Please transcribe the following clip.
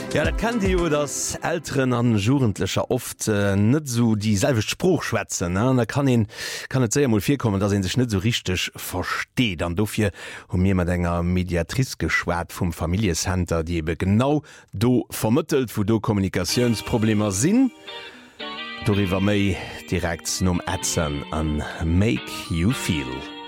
Ja, dat kann Di jo dass Ären an Jugendlecher oft net so dieselbe Spruch schwätzen. Da kann et sehr mal vorkommen, dass sech net so richtig versteht. An dofir hun mir mat enger Mediatrice geschwert vum Familiecenter, die ebe genau do vermittelt, wo do Kommunikationsprobleme sinn. Doriwer méi direkt nom Ätzen an Make You Feel.